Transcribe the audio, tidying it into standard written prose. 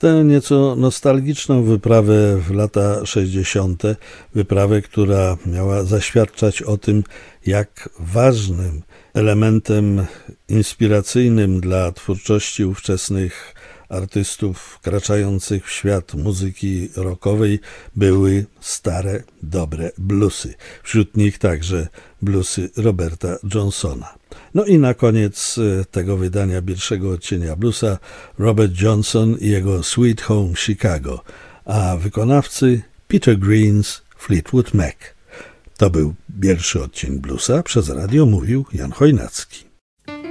Tę nieco nostalgiczną wyprawę w lata 60., wyprawę, która miała zaświadczać o tym, jak ważnym elementem inspiracyjnym dla twórczości ówczesnych artystów wkraczających w świat muzyki rockowej były stare, dobre bluesy. Wśród nich także bluesy Roberta Johnsona. No i na koniec tego wydania pierwszego odcienia bluesa Robert Johnson i jego Sweet Home Chicago, a wykonawcy Peter Green's Fleetwood Mac. To był pierwszy odcień bluesa, przez radio mówił Jan Chojnacki.